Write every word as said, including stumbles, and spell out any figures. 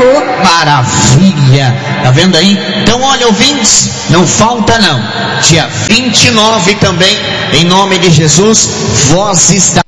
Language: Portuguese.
Maravilha, tá vendo aí? Então olha, ouvintes, não falta não. Dia vinte e nove também, em nome de Jesus, Vozes da